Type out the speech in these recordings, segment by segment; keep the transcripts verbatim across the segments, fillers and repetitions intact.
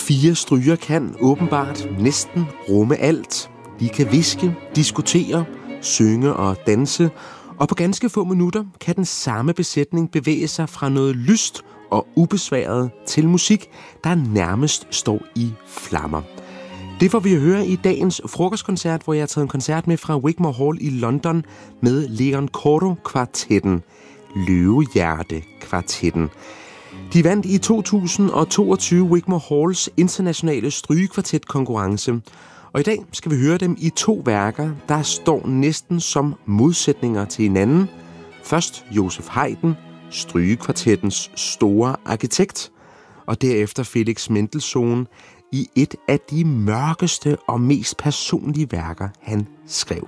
Fire stryger kan åbenbart næsten rumme alt. De kan hviske, diskutere, synge og danse, og på ganske få minutter kan den samme besætning bevæge sig fra noget lyst og ubesværet til musik, der nærmest står i flammer. Det får vi at høre i dagens frokostkoncert, hvor jeg har taget en koncert med fra Wigmore Hall i London med Leon Cordo-kvartetten, Løvehjerte-kvartetten. De vandt i to tusind og toogtyve Wigmore Halls internationale strygekvartetkonkurrence, og i dag skal vi høre dem i to værker, der står næsten som modsætninger til hinanden. Først Joseph Haydn, strygekvartettens store arkitekt, og derefter Felix Mendelssohn i et af de mørkeste og mest personlige værker, han skrev.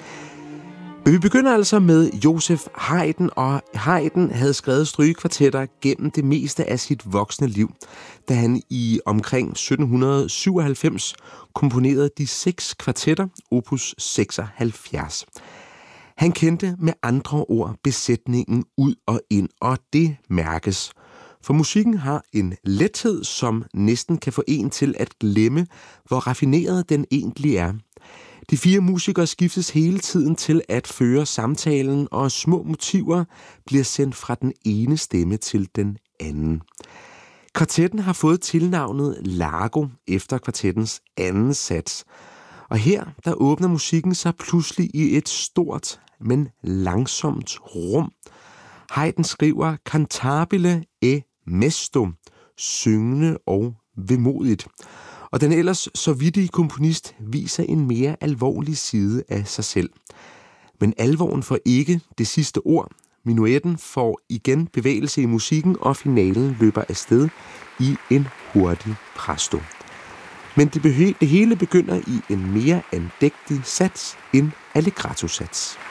Men vi begynder altså med Joseph Haydn, og Haydn havde skrevet strygekvartetter gennem det meste af sit voksne liv, da han i omkring sytten syvoghalvfems komponerede de seks kvartetter, opus seksoghalvfjerds. Han kendte med andre ord besætningen ud og ind, og det mærkes. For musikken har en lethed, som næsten kan få en til at glemme, hvor raffineret den egentlig er. De fire musikere skiftes hele tiden til at føre samtalen, og små motiver bliver sendt fra den ene stemme til den anden. Kvartetten har fået tilnavnet Largo efter kvartettens anden sats. Og her der åbner musikken sig pludselig i et stort, men langsomt rum. Haydn skriver cantabile e mesto, syngende og vemodigt. Og den ellers så vittige komponist viser en mere alvorlig side af sig selv. Men alvoren får ikke det sidste ord. Minuetten får igen bevægelse i musikken, og finalen løber afsted i en hurtig presto. Men det, behø- det hele begynder i en mere andægtig sats, en allegretto-sats.